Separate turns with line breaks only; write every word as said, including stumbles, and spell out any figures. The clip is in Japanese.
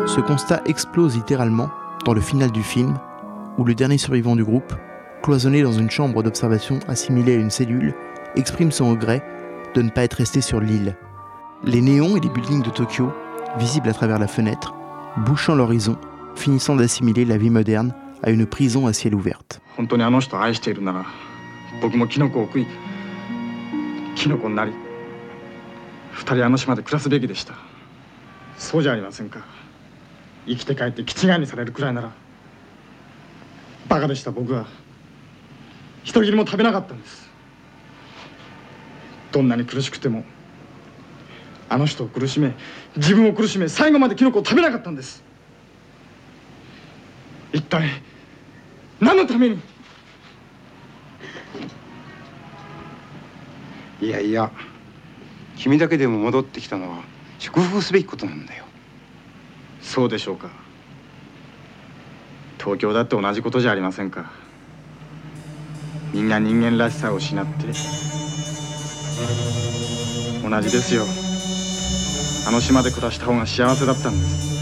Ce constat explose littéralement dans le final du film, où le dernier survivant du groupe, cloisonné dans une chambre d'observation assimilée à une cellule, exprime son regret de ne pas être resté sur l'île. Les néons et les buildings de Tokyo, visibles à travers la fenêtre, bouchant l'horizon, finissant d'assimiler la vie moderne à une prison à ciel ouvert.
本当にあの人を愛しているなら、僕もキノコを食い、キノコになり、二人あの島で暮らすべきでした。そうじゃありませんか。生きて帰って気違いにされるくらいなら、バカでした僕は。一人きりも食べなかったんです。どんなに苦しくても、あの人を苦しめ、自分を苦しめ、最後までキノコを食べなかったんです。一体何のために。
いやいや、君だけでも戻ってきたのは祝福すべきことなんだよ。
そうでしょうか。東京だって同じことじゃありませんか。みんな人間らしさを失って同じですよ。あの島で暮らした方が幸せだったんです。